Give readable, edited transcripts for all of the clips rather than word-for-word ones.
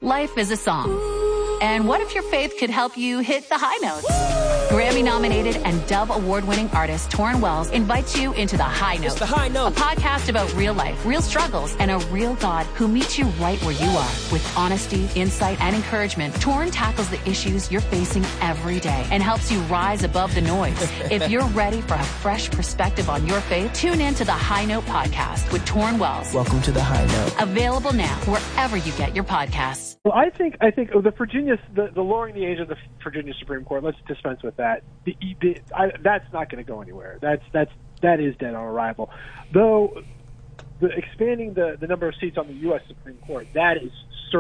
Life is a song. And what if your faith could help you hit the high notes? Grammy-nominated and Dove Award-winning artist Torrin Wells invites you into The High Note. It's The High Note. A podcast about real life, real struggles, and a real God who meets you right where you are. With honesty, insight, and encouragement, Torrin tackles the issues you're facing every day and helps you rise above the noise. If you're ready for a fresh perspective on your faith, tune in to The High Note podcast with Torrin Wells. Welcome to The High Note. Available now wherever you get your podcasts. Well, I think the lowering the age of the Virginia Supreme Court, let's dispense with that. That's not going to go anywhere. That is dead on arrival. Though expanding the number of seats on the U.S. Supreme Court, that is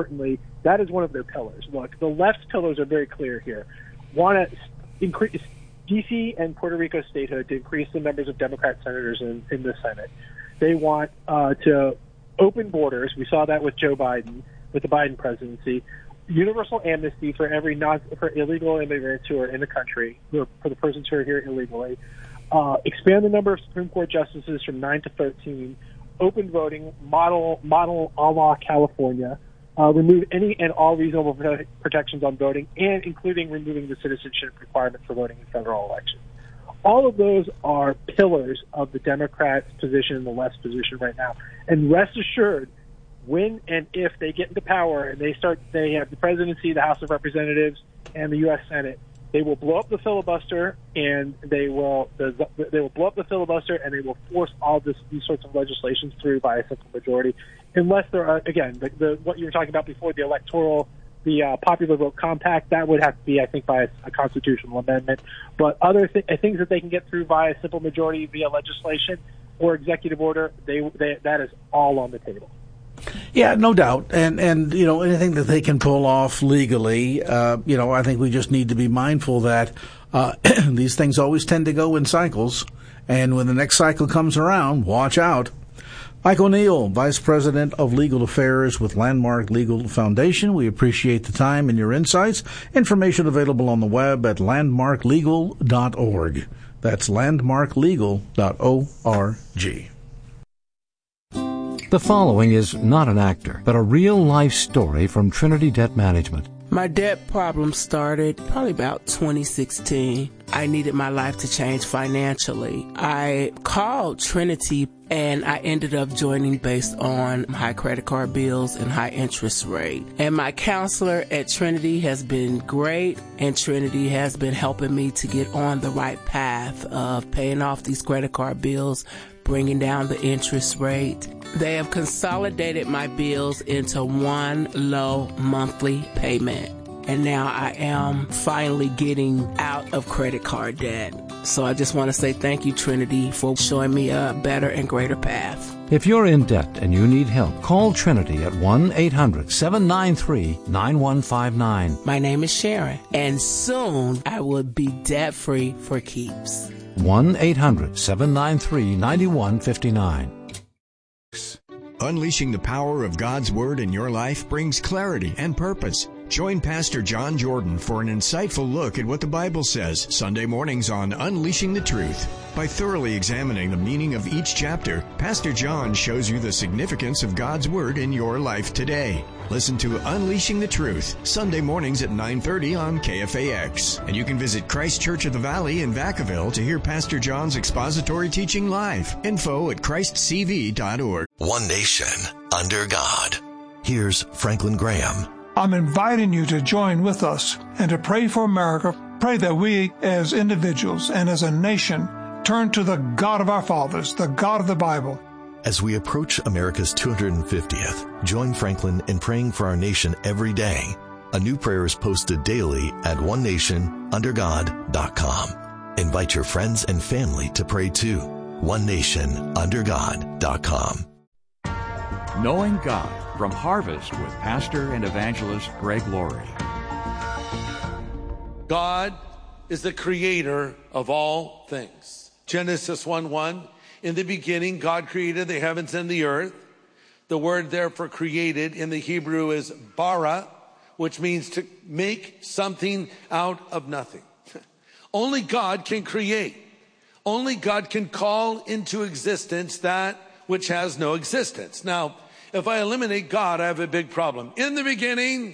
one of their pillars. Look, the left's pillars are very clear here. Want to increase D.C. and Puerto Rico statehood to increase the numbers of Democrat senators in the Senate. They want to open borders. We saw that with Joe Biden, with the Biden presidency. Universal amnesty for for illegal immigrants who are in the country, for the persons who are here illegally. Expand the number of Supreme Court justices from 9 to 13. Open voting, model a la California. Remove any and all reasonable protections on voting, and including removing the citizenship requirement for voting in federal elections. All of those are pillars of the Democrats' position and the left's position right now. And rest assured, when and if they get into power and they have the presidency, the House of Representatives, and the U.S. Senate, they will blow up the filibuster, and they will blow up the filibuster, and they will force all these sorts of legislations through by a simple majority, unless there are, again, what you were talking about before, the popular vote compact, that would have to be, I think, by a constitutional amendment. But other things that they can get through by a simple majority via legislation or executive order, that is all on the table. Yeah, no doubt. And anything that they can pull off legally, I think we just need to be mindful that these things always tend to go in cycles. And when the next cycle comes around, watch out. Mike O'Neill, Vice President of Legal Affairs with Landmark Legal Foundation. We appreciate the time and your insights. Information available on the web at landmarklegal.org. That's landmarklegal.org. The following is not an actor, but a real-life story from Trinity Debt Management. My debt problem started probably about 2016. I needed my life to change financially. I called Trinity, and I ended up joining based on high credit card bills and high interest rate. And my counselor at Trinity has been great, and Trinity has been helping me to get on the right path of paying off these credit card bills, bringing down the interest rate. They have consolidated my bills into one low monthly payment. And now I am finally getting out of credit card debt. So I just want to say thank you, Trinity, for showing me a better and greater path. If you're in debt and you need help, call Trinity at 1-800-793-9159. My name is Sharon, and soon I will be debt-free for keeps. 1-800-793-9159. Unleashing the power of God's Word in your life brings clarity and purpose. Join Pastor John Jordan for an insightful look at what the Bible says Sunday mornings on Unleashing the Truth. By thoroughly examining the meaning of each chapter, Pastor John shows you the significance of God's Word in your life today. Listen to Unleashing the Truth, Sunday mornings at 9:30 on KFAX. And you can visit Christ Church of the Valley in Vacaville to hear Pastor John's expository teaching live. Info at christcv.org. One nation, under God. Here's Franklin Graham. I'm inviting you to join with us and to pray for America. Pray that we as individuals and as a nation turn to the God of our fathers, the God of the Bible. As we approach America's 250th, join Franklin in praying for our nation every day. A new prayer is posted daily at onenationundergod.com. Invite your friends and family to pray too. onenationundergod.com. Knowing God from Harvest with Pastor and Evangelist Greg Laurie. God is the creator of all things. Genesis 1:1, in the beginning God created the heavens and the earth. The word there for created in the Hebrew is bara, which means to make something out of nothing. Only God can create. Only God can call into existence that which has no existence. Now, if I eliminate God, I have a big problem. In the beginning,